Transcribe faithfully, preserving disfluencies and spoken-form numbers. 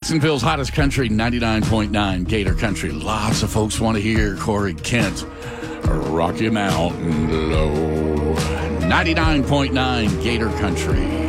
Jacksonville's hottest country, ninety-nine point nine Gator Country. Lots of folks want to hear Corey Kent, Rocky Mountain Low. ninety-nine point nine Gator Country.